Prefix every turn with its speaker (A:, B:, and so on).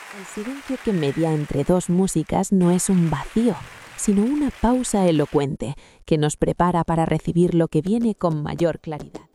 A: El silencio que media entre dos músicas no es un vacío, sino una pausa elocuente que nos prepara para recibir lo que viene con mayor claridad.